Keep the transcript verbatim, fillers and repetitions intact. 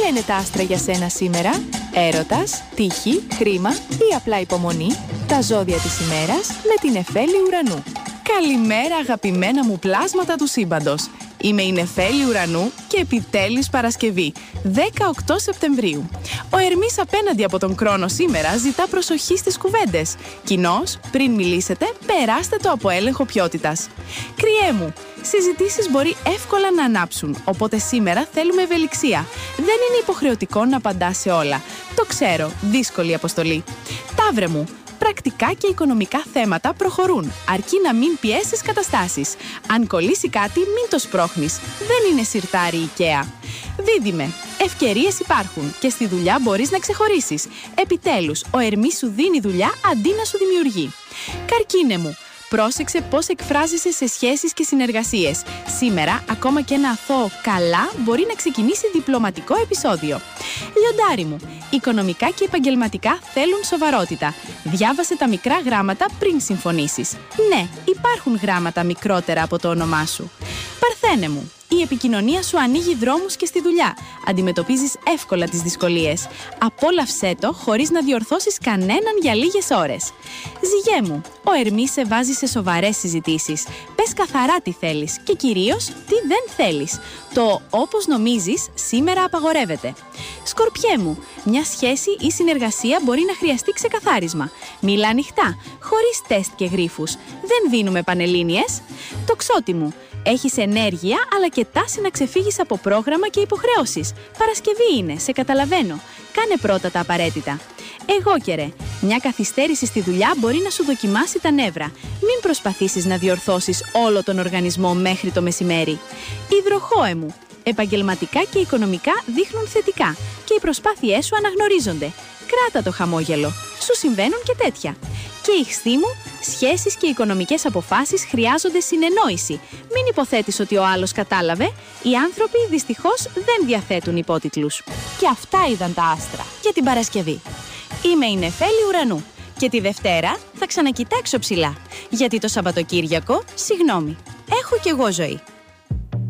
λένε τα άστρα για σένα σήμερα? Έρωτας, τύχη, χρήμα ή απλά υπομονή? Τα ζώδια της ημέρας με την Νεφέλη Ουρανού. Καλημέρα αγαπημένα μου πλάσματα του σύμπαντος. Είμαι η Νεφέλη Ουρανού και επιτέλους Παρασκευή, δεκαοκτώ Σεπτεμβρίου. Ο Ερμής απέναντι από τον Κρόνο σήμερα ζητά προσοχή στις κουβέντες. Κοινώς, πριν μιλήσετε, περάστε το από έλεγχο ποιότητας. Κριέ μου, συζητήσεις μπορεί εύκολα να ανάψουν, οπότε σήμερα θέλουμε ευελιξία. Δεν είναι υποχρεωτικό να απαντάς σε όλα. Το ξέρω, δύσκολη αποστολή. Ταύρε μου, πρακτικά και οικονομικά θέματα προχωρούν, αρκεί να μην πιέσεις καταστάσεις. Αν κολλήσει κάτι, μην το σπρώχνεις. Δεν είναι σιρτάρι IKEA. Δίδυμε, ευκαιρίες υπάρχουν και στη δουλειά μπορείς να ξεχωρίσεις. Επιτέλους, ο Ερμής σου δίνει δουλειά αντί να σου δημιουργεί. Καρκίνε μου, πρόσεξε πώς εκφράζεσαι σε σχέσεις και συνεργασίες. Σήμερα, ακόμα και ένα αθώο καλά μπορεί να ξεκινήσει διπλωματικό επεισόδιο. Λιοντάρι μου, οικονομικά και επαγγελματικά θέλουν σοβαρότητα. Διάβασε τα μικρά γράμματα πριν συμφωνήσεις. Ναι, υπάρχουν γράμματα μικρότερα από το όνομά σου. Παρθένε μου, η επικοινωνία σου ανοίγει δρόμους και στη δουλειά. Αντιμετωπίζεις εύκολα τις δυσκολίες. Απόλαυσέ το χωρίς να διορθώσεις κανέναν για λίγες ώρες. Ζυγέ μου, ο Ερμής σε βάζει σε σοβαρές συζητήσεις. Πες καθαρά τι θέλεις και κυρίως τι δεν θέλεις. Το όπως νομίζεις σήμερα απαγορεύεται. Σκορπιέ μου, μια σχέση ή συνεργασία μπορεί να χρειαστεί ξεκαθάρισμα. Μίλα ανοιχτά, χωρίς τεστ και γρίφους. Δεν δίνουμε πανελλήνιες. Τοξότη μου, έχεις ενέργεια αλλά και τάση να ξεφύγεις από πρόγραμμα και υποχρεώσεις. Παρασκευή είναι, σε καταλαβαίνω. Κάνε πρώτα τα απαραίτητα. Εγώκερε, μια καθυστέρηση στη δουλειά μπορεί να σου δοκιμάσει τα νεύρα. Μην προσπαθήσεις να διορθώσεις όλο τον οργανισμό μέχρι το μεσημέρι. Υδροχόε μου, επαγγελματικά και οικονομικά δείχνουν θετικά και οι προσπάθειές σου αναγνωρίζονται. Κράτα το χαμόγελο. Σου συμβαίνουν και τέτοια. Και Ιχθύ μου, σχέσεις και οικονομικές αποφάσεις χρειάζονται συνεννόηση. Μην υποθέτεις ότι ο άλλος κατάλαβε. Οι άνθρωποι δυστυχώς δεν διαθέτουν υπότιτλους. Και αυτά είδαν τα άστρα για την Παρασκευή. Είμαι η Νεφέλη Ουρανού και τη Δευτέρα θα ξανακοιτάξω ψηλά. Γιατί το Σαββατοκύριακο, συγγνώμη, έχω κι εγώ ζωή.